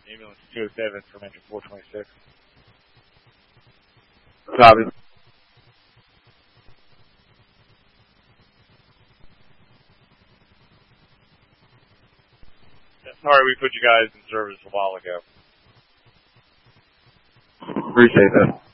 Ambulance 207 from engine 426. Copy. Sorry, we put you guys in service a while ago. Appreciate that.